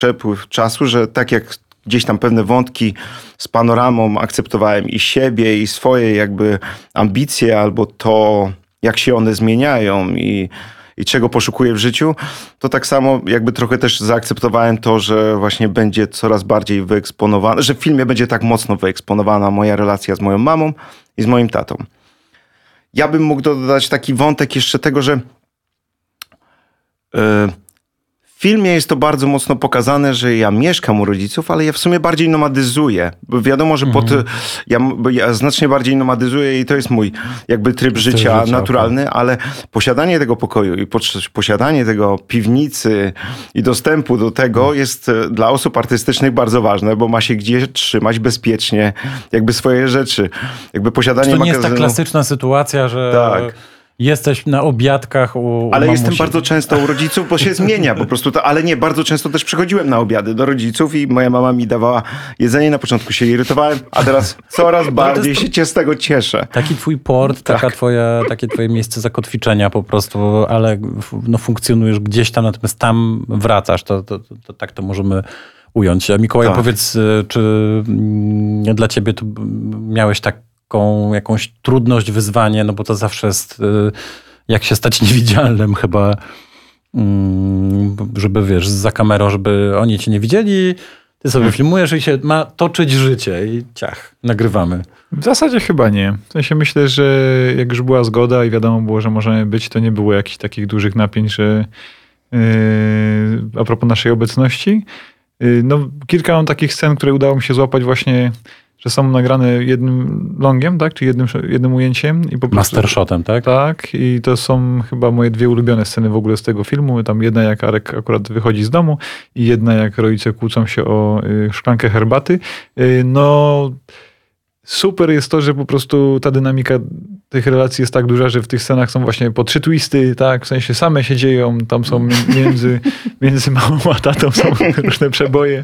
przepływ czasu, że tak jak gdzieś tam pewne wątki z panoramą akceptowałem i siebie, i swoje jakby ambicje, albo to, jak się one zmieniają i czego poszukuję w życiu, to tak samo jakby trochę też zaakceptowałem to, że właśnie będzie coraz bardziej wyeksponowana, że w filmie będzie tak mocno wyeksponowana moja relacja z moją mamą i z moim tatą. Ja bym mógł dodać taki wątek jeszcze tego, że w filmie jest to bardzo mocno pokazane, że ja mieszkam u rodziców, ale ja w sumie bardziej nomadyzuję. Bo wiadomo, że ja znacznie bardziej nomadyzuję i to jest mój jakby tryb życia naturalny, ale posiadanie tego pokoju i posiadanie tego piwnicy i dostępu do tego jest dla osób artystycznych bardzo ważne, bo ma się gdzie trzymać bezpiecznie jakby swoje rzeczy. Jakby posiadanie to nie jest ta klasyczna sytuacja, że... Tak. Jesteś na obiadkach u Ale mamusi. Jestem bardzo często u rodziców, bo się zmienia po prostu. Ale nie, bardzo często też przychodziłem na obiady do rodziców i moja mama mi dawała jedzenie. Na początku się irytowałem, a teraz coraz bardziej się z tego cieszę. Taki twój port, tak. Takie twoje miejsce zakotwiczenia po prostu, ale no, funkcjonujesz gdzieś tam, natomiast tam wracasz. To tak to możemy ująć. A Mikołaj, powiedz, czy dla ciebie tu miałeś jakąś trudność, wyzwanie, no bo to zawsze jest, jak się stać niewidzialnym chyba, żeby wiesz, za kamerą, żeby oni cię nie widzieli, ty sobie filmujesz i się ma toczyć życie i ciach, nagrywamy. W zasadzie chyba nie. W sensie myślę, że jak już była zgoda i wiadomo było, że możemy być, to nie było jakichś takich dużych napięć, że a propos naszej obecności. No, kilka mam takich scen, które udało mi się złapać właśnie, że są nagrane jednym longiem, tak? Czy jednym ujęciem. I po prostu, mastershotem, tak? Tak. I to są chyba moje dwie ulubione sceny w ogóle z tego filmu. Tam jedna, jak Arek akurat wychodzi z domu i jedna, jak rodzice kłócą się o szklankę herbaty. No... Super jest to, że po prostu ta dynamika tych relacji jest tak duża, że w tych scenach są właśnie po 3 twisty, tak, w sensie same się dzieją, tam są między mamą a tatą są różne przeboje.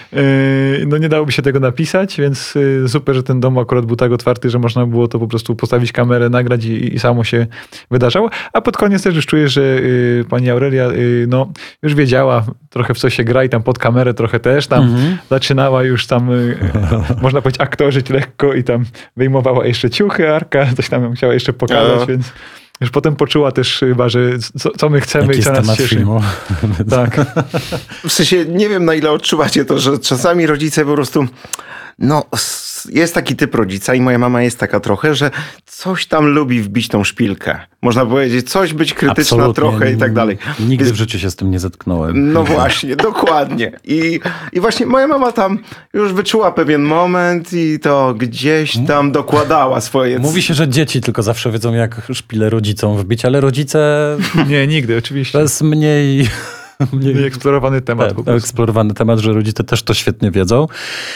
No nie dałoby się tego napisać, więc super, że ten dom akurat był tak otwarty, że można było to po prostu postawić kamerę, nagrać i samo się wydarzało. A pod koniec też już czuję, że pani Aurelia no już wiedziała trochę w co się gra i tam pod kamerę trochę też tam zaczynała już tam, można powiedzieć, aktorzyć lekko i tam wyjmowała jeszcze ciuchy Arka, coś tam chciała jeszcze pokazać, więc już potem poczuła też chyba, że co my chcemy i co nas cieszy. Filmu. Tak. W sensie nie wiem, na ile odczuwacie to, że czasami rodzice po prostu no jest taki typ rodzica i moja mama jest taka trochę, że coś tam lubi wbić tą szpilkę. Można powiedzieć, coś być krytyczna absolutnie trochę i tak dalej. Nigdy w życiu się z tym nie zetknąłem. No właśnie, dokładnie. I właśnie moja mama tam już wyczuła pewien moment i to gdzieś tam dokładała swoje... Mówi się, że dzieci tylko zawsze wiedzą, jak szpilę rodzicom wbić, ale rodzice... Nie, nigdy, oczywiście. To jest mniej eksplorowany temat. Eksplorowany temat, że rodzice też to świetnie wiedzą.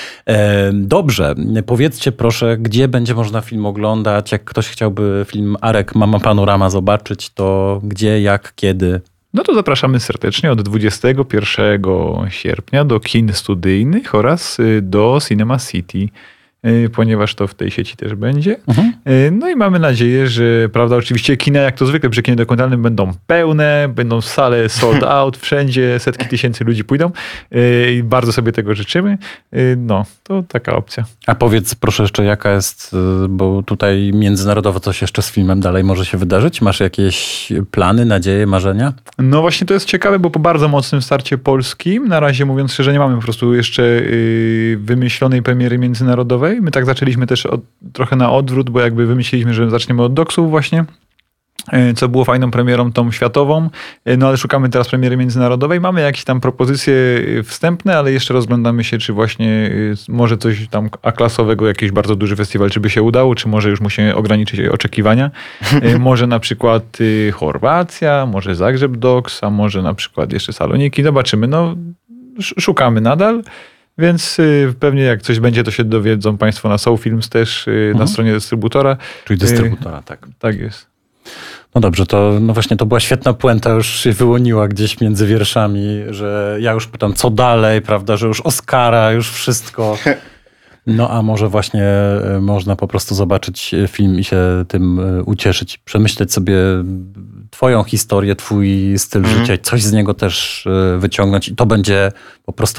Dobrze, powiedzcie proszę, gdzie będzie można film oglądać? Jak ktoś chciałby film Arek, Mama Panorama zobaczyć, to gdzie, jak, kiedy? No to zapraszamy serdecznie od 21 sierpnia do kin studyjnych oraz do Cinema City, ponieważ to w tej sieci też będzie. No i mamy nadzieję, że prawda, oczywiście kina jak to zwykle przy kinie dokumentalnym będą pełne, będą sale sold out, wszędzie setki tysięcy ludzi pójdą i bardzo sobie tego życzymy. No, to taka opcja. A powiedz proszę jeszcze, jaka jest, bo tutaj międzynarodowo coś jeszcze z filmem dalej może się wydarzyć? Masz jakieś plany, nadzieje, marzenia? No właśnie to jest ciekawe, bo po bardzo mocnym starcie polskim, na razie mówiąc szczerze, nie mamy po prostu jeszcze wymyślonej premiery międzynarodowej. My tak zaczęliśmy też trochę na odwrót, bo jakby wymyśliliśmy, że zaczniemy od doksów właśnie, co było fajną premierą tą światową, no ale szukamy teraz premiery międzynarodowej. Mamy jakieś tam propozycje wstępne, ale jeszcze rozglądamy się, czy właśnie może coś tam A-klasowego, jakiś bardzo duży festiwal, czy by się udało, czy może już musimy ograniczyć oczekiwania. Może na przykład Chorwacja, może Zagrzeb Doks, a może na przykład jeszcze Saloniki. Zobaczymy, no szukamy nadal. Więc pewnie jak coś będzie, to się dowiedzą Państwo na Soul Films też, na stronie dystrybutora. Czyli dystrybutora, tak. Tak jest. No dobrze, to no właśnie to była świetna puenta, już się wyłoniła gdzieś między wierszami, że ja już pytam, co dalej, prawda, że już Oscara, już wszystko. No a może właśnie można po prostu zobaczyć film i się tym ucieszyć, przemyśleć sobie twoją historię, twój styl życia i coś z niego też wyciągnąć i to będzie po prostu